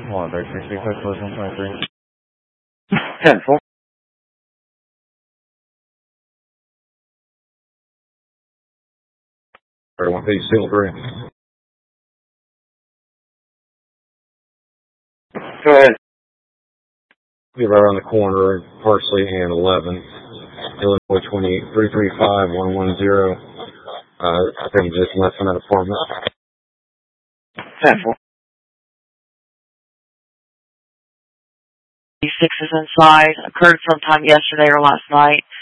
Waterbury 635 close 123. 10-4. Everyone, please seal 3. Go ahead. Be right around the corner, Parsley and 11. Illinois 28335-110. I think just left from that apartment. 10-4. 6 is inside. Occurred sometime yesterday or last night.